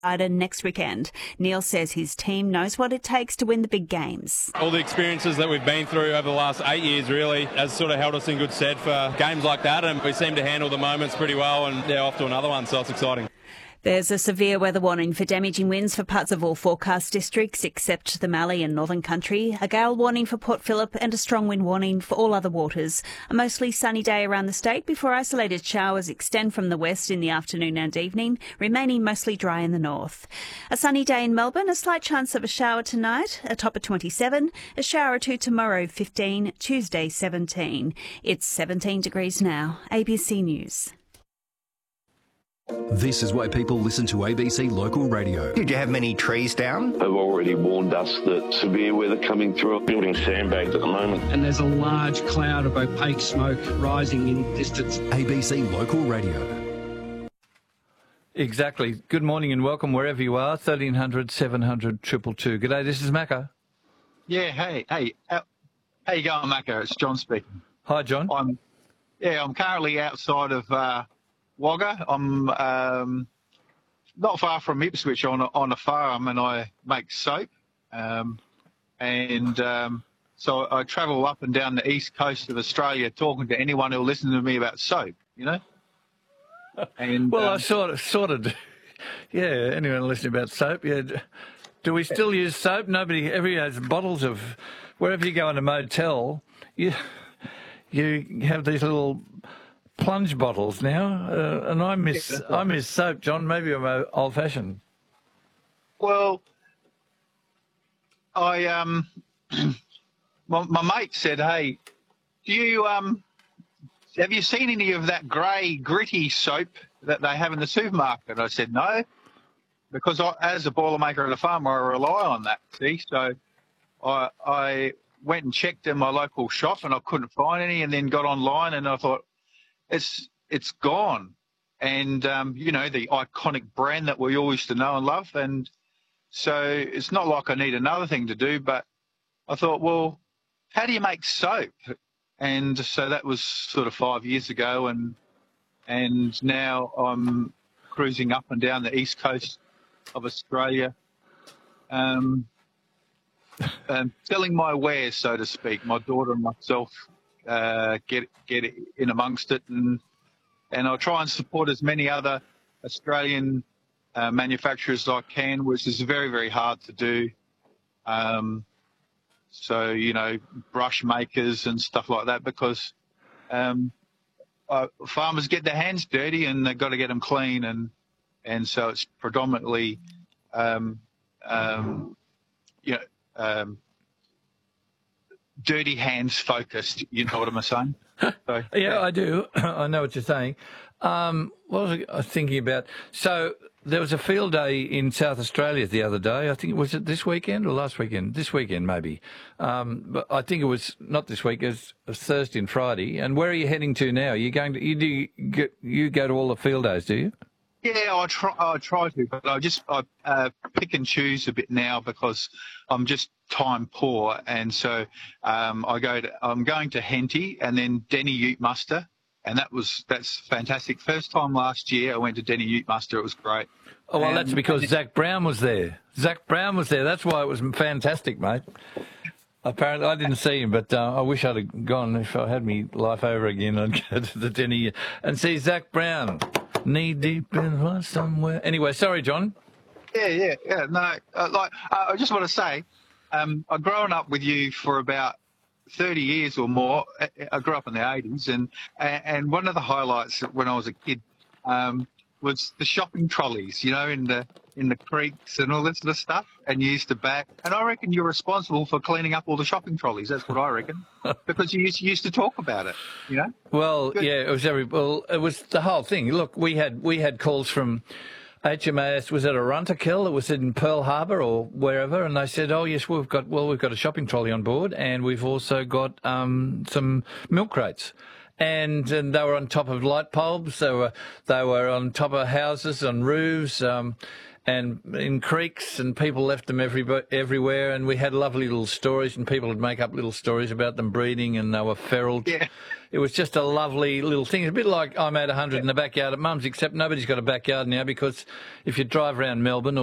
next weekend. Neil says his team knows what it takes to win the big games. All the experiences that we've been through over the last 8 years really has sort of held us in good stead for games like that, and we seem to handle the moments pretty well, and they're off to another one, so it's exciting. There's a severe weather warning for damaging winds for parts of all forecast districts except the Mallee and Northern Country, a gale warning for Port Phillip and a strong wind warning for all other waters. A mostly sunny day around the state before isolated showers extend from the west in the afternoon and evening, remaining mostly dry in the north. A sunny day in Melbourne, a slight chance of a shower tonight, a top of 27, a shower or two tomorrow, 15, Tuesday 17. It's 17 degrees now. ABC News. This is why people listen to ABC Local Radio. Did you have many trees down? They've already warned us that severe weather coming through, building sandbags at the moment. And there's a large cloud of opaque smoke rising in distance. ABC Local Radio. Exactly. Good morning and welcome wherever you are. 1300 700 222. G'day, this is Macca. Yeah, hey. How you going, Macca? It's John speaking. Hi, John. I'm currently outside of Wagga. I'm not far from Ipswich on a farm, and I make soap. So I travel up and down the east coast of Australia talking to anyone who'll listen to me about soap, you know? And, well, I sort of, yeah, anyone listening about soap, yeah. Do we still use soap? Everybody has bottles of, wherever you go in a motel, you have these little plunge bottles now, and I miss soap, John. Maybe I'm old-fashioned. Well, my mate said, "Hey, do you have you seen any of that grey gritty soap that they have in the supermarket?" I said, "No, because as a boilermaker at a farm, I rely on that. See, so I went and checked in my local shop, and I couldn't find any, and then got online, and I thought, It's gone, and the iconic brand that we all used to know and love, and so it's not like I need another thing to do. But I thought, well, how do you make soap? And so that was sort of 5 years ago, and now I'm cruising up and down the east coast of Australia, selling my wares, so to speak. My daughter and myself get in amongst it, and I'll try and support as many other Australian manufacturers as I can, which is very, very hard to do. So, brush makers and stuff like that, because farmers get their hands dirty and they've got to get them clean, and so it's predominantly dirty hands focused, you know what I'm saying? So, yeah, I do. I know what you're saying. What was I thinking about? So there was a field day in South Australia the other day. I think, was it this weekend or last weekend? This weekend, maybe. But I think it was not this week. It was Thursday and Friday. And where are you heading to now? You go to all the field days, do you? Yeah, I try to, but I pick and choose a bit now because I'm just time poor, and so I'm going to Henty and then Denny Ute Muster, and that's fantastic. First time last year I went to Denny Ute Muster, it was great. Oh well, that's because Zach Brown was there. That's why it was fantastic, mate. Apparently, I didn't see him, but I wish I'd have gone. If I had me life over again, I'd go to the Denny and see Zach Brown. Knee deep in somewhere. Anyway, sorry, John. Yeah. No, I just want to say, I've grown up with you for about 30 years or more. I grew up in the 80s, and one of the highlights when I was a kid was the shopping trolleys, in the creeks and all that sort of stuff, and you used to back. And I reckon you're responsible for cleaning up all the shopping trolleys. That's what I reckon, because you used to talk about it, Well, Good. yeah, it was the whole thing. Look, we had calls from HMAS. Was it Aruntakil? It was in Pearl Harbor or wherever, and they said, "Oh yes, we've got a shopping trolley on board, and we've also got some milk crates." And they were on top of light bulbs. They were on top of houses, on roofs, and in creeks, and people left them everywhere, and we had lovely little stories, and people would make up little stories about them breeding, and they were feral. Yeah. It was just a lovely little thing. It's a bit like I'm at 100 in the backyard at Mum's, except nobody's got a backyard now, because if you drive around Melbourne